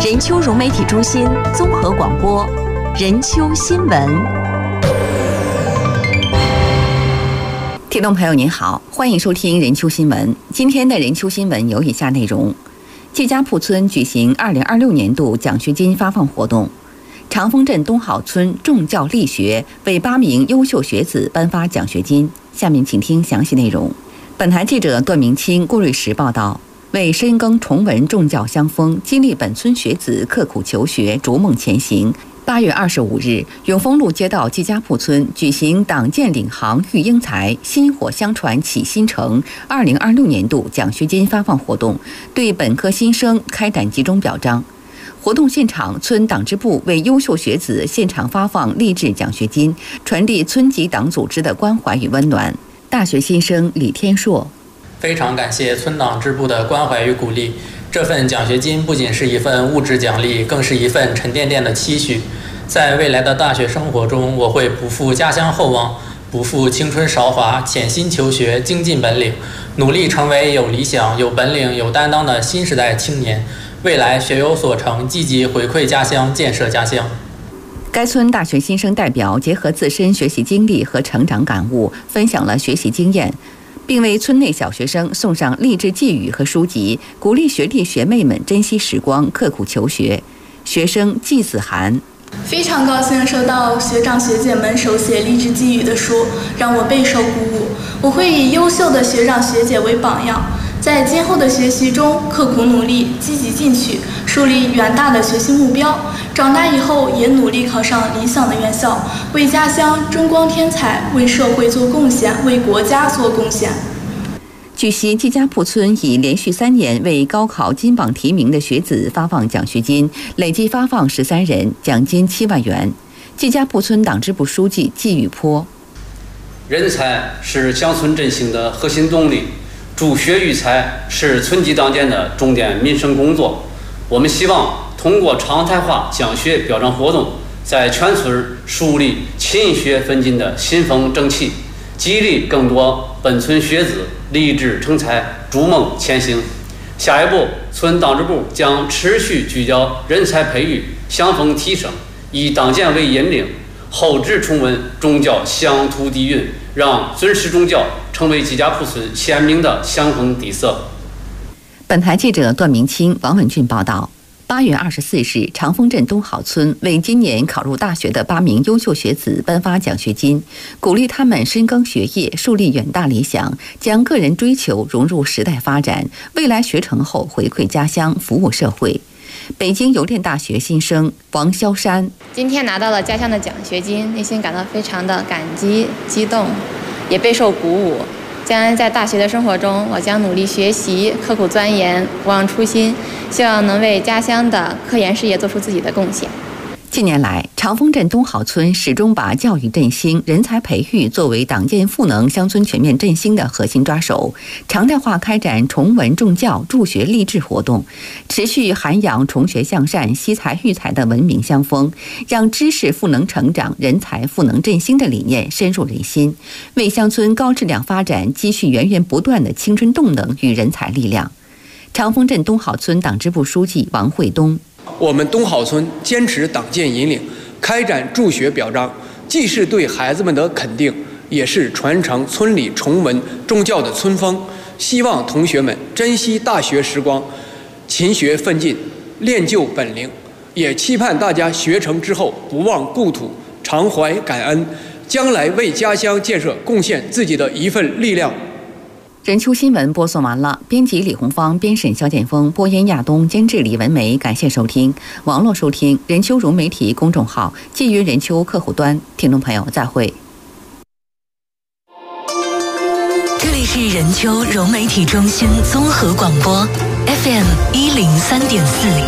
任丘融媒体中心综合广播，任丘新闻。听众朋友您好，欢迎收听任丘新闻。今天的任丘新闻有以下内容：季家铺村举行2026年度奖学金发放活动，长丰镇东好村重教力学为8名优秀学子颁发奖学金。下面请听详细内容。本台记者段明清、郭瑞石报道。为深耕崇文重教乡风，激励本村学子刻苦求学，逐梦前行。8月25日，永丰路街道季家铺村举行党建领航育英才，薪火相传启新城2026年度奖学金发放活动，对本科新生开展集中表彰。活动现场，村党支部为优秀学子现场发放励志奖学金，传递村级党组织的关怀与温暖。大学新生李天硕。 非常感谢村党支部的关怀与鼓励，这份奖学金不仅是一份物质奖励，更是一份沉甸甸的期许。在未来的大学生活中，我会不负家乡厚望，不负青春韶华，潜心求学，精进本领，努力成为有理想、有本领、有担当的新时代青年。未来学有所成，积极回馈家乡，建设家乡。 该村大学新生代表结合自身学习经历和成长感悟，分享了学习经验，并为村内小学生送上励志寄语和书籍，鼓励学弟学妹们珍惜时光，刻苦求学。学生季子涵： 非常高兴收到学长学姐们手写励志寄语的书，让我备受鼓舞。我会以优秀的学长学姐为榜样，在今后的学习中刻苦努力，积极进取，树立远大的学习目标。长大以后也努力考上理想的院校，为家乡争光添彩，为社会做贡献，为国家做贡献。 据悉，季家铺村已连续3年为高考金榜题名的学子发放奖学金，累计发放13人，奖金7万元。季家铺村党支部书记季宇坡： 人才是乡村振兴的核心动力，助学育才是村级党建的重点民生工作。我们希望通过常态化奖学表彰活动，在全村树立勤学奋进的新风正气，激励更多本村学子立志成才，逐梦前行。下一步，村党支部将持续聚焦人才培育、乡风提升，以党建为引领，厚植崇文重教乡土底蕴，让尊师重教成为季家铺村鲜明的乡风底色。 本台记者段明清、王文俊报道。8月24日，长丰镇东好村为今年考入大学的8名优秀学子颁发奖学金，鼓励他们深耕学业，树立远大理想，将个人追求融入时代发展，未来学成后回馈家乡，服务社会。北京邮电大学新生王潇山： 今天拿到了家乡的奖学金，内心感到非常的感激、激动，也备受鼓舞。将来在大学的生活中，我将努力学习，刻苦钻研，不忘初心，希望能为家乡的科研事业做出自己的贡献。 近年来，长丰镇东好村始终把教育振兴、人才培育作为党建赋能乡村全面振兴的核心抓手，常态化开展崇文重教、助学励志活动，持续涵养崇学向善、惜才育才的文明乡风，让知识赋能成长、人才赋能振兴的理念深入人心，为乡村高质量发展积蓄源源不断的青春动能与人才力量。长丰镇东好村党支部书记王惠东： 我们东好村坚持党建引领，开展助学表彰，既是对孩子们的肯定，也是传承村里崇文重教的村风。希望同学们珍惜大学时光，勤学奋进，练就本领。也期盼大家学成之后不忘故土，常怀感恩，将来为家乡建设贡献自己的一份力量。 任丘新闻播送完了，编辑李红芳，编审肖建峰，播音亚东，监制李文梅。感谢收听。网络收听任丘融媒体公众号，基于任丘客户端。听众朋友，再会。 这里是任丘融媒体中心综合广播 FM 103.4。